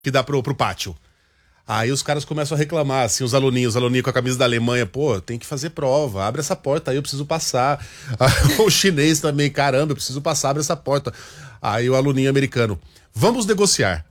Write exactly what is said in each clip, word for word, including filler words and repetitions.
que dá pro, pro pátio. Aí os caras começam a reclamar, assim, os aluninhos, os aluninhos com a camisa da Alemanha, pô, tem que fazer prova, abre essa porta aí, eu preciso passar. O chinês também, caramba, eu preciso passar, abre essa porta. Aí o aluninho americano, vamos negociar.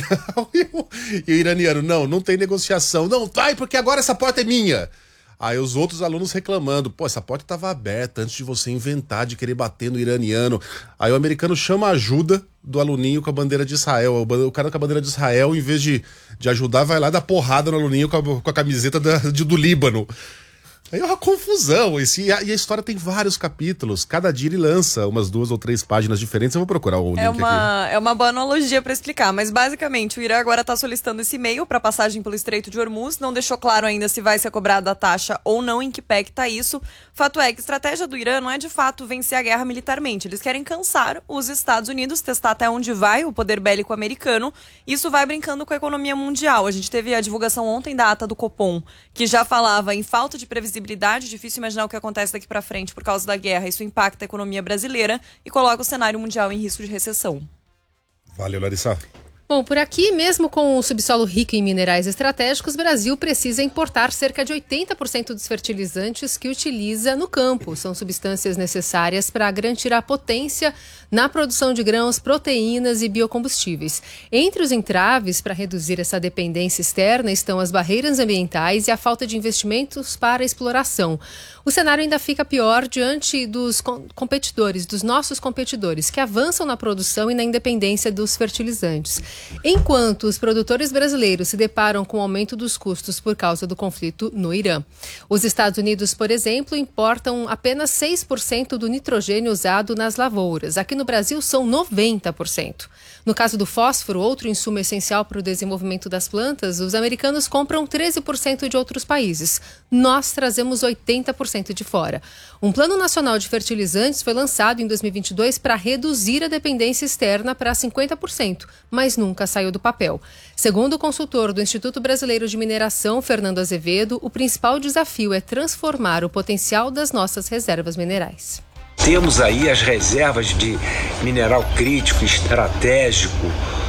E o iraniano, não, não tem negociação. Não, vai, porque agora essa porta é minha. Aí os outros alunos reclamando, pô, essa porta estava aberta antes de você inventar de querer bater no iraniano. Aí o americano chama a ajuda do aluninho com a bandeira de Israel. O cara com a bandeira de Israel, em vez de, de ajudar, vai lá dar porrada no aluninho com a, com a camiseta da, de, do Líbano. Aí é uma confusão. Esse, e, a, e a história tem vários capítulos. Cada dia ele lança umas duas ou três páginas diferentes. Eu vou procurar o link é uma, aqui. É uma boa analogia para explicar. Mas basicamente o Irã agora está solicitando esse e-mail para passagem pelo Estreito de Hormuz. Não deixou claro ainda se vai ser cobrada a taxa ou não, em que pé que está isso. Fato é que a estratégia do Irã não é de fato vencer a guerra militarmente. Eles querem cansar os Estados Unidos, testar até onde vai o poder bélico americano. Isso vai brincando com a economia mundial. A gente teve a divulgação ontem da ata do Copom, que já falava em falta de previsibilidade. Difícil imaginar o que acontece daqui para frente por causa da guerra. Isso impacta a economia brasileira e coloca o cenário mundial em risco de recessão. Valeu, Larissa. Bom, por aqui, mesmo com o subsolo rico em minerais estratégicos, o Brasil precisa importar cerca de oitenta por cento dos fertilizantes que utiliza no campo. São substâncias necessárias para garantir a potência na produção de grãos, proteínas e biocombustíveis. Entre os entraves para reduzir essa dependência externa estão as barreiras ambientais e a falta de investimentos para a exploração. O cenário ainda fica pior diante dos competidores, dos nossos competidores, que avançam na produção e na independência dos fertilizantes. Enquanto os produtores brasileiros se deparam com o aumento dos custos por causa do conflito no Irã. Os Estados Unidos, por exemplo, importam apenas seis por cento do nitrogênio usado nas lavouras. Aqui no Brasil são noventa por cento. No caso do fósforo, outro insumo essencial para o desenvolvimento das plantas, os americanos compram treze por cento de outros países. Nós trazemos oitenta por cento de fora. Um plano nacional de fertilizantes foi lançado em dois mil e vinte e dois para reduzir a dependência externa para cinquenta por cento, mas nunca saiu do papel. Segundo o consultor do Instituto Brasileiro de Mineração, Fernando Azevedo, o principal desafio é transformar o potencial das nossas reservas minerais. Temos aí as reservas de mineral crítico, estratégico,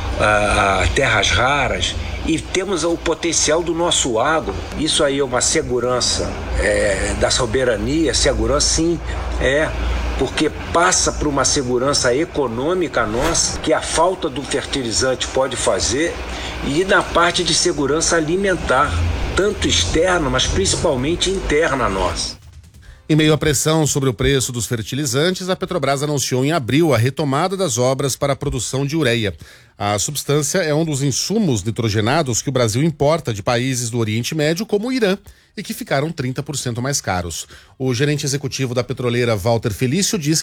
uh, terras raras, e temos o potencial do nosso agro. Isso aí é uma segurança é, da soberania, segurança sim, é, porque passa por uma segurança econômica nossa, que a falta do fertilizante pode fazer, e na parte de segurança alimentar, tanto externa, mas principalmente interna nossa. Em meio à pressão sobre o preço dos fertilizantes, a Petrobras anunciou em abril a retomada das obras para a produção de ureia. A substância é um dos insumos nitrogenados que o Brasil importa de países do Oriente Médio, como o Irã, e que ficaram trinta por cento mais caros. O gerente executivo da petroleira, Walter Felício, diz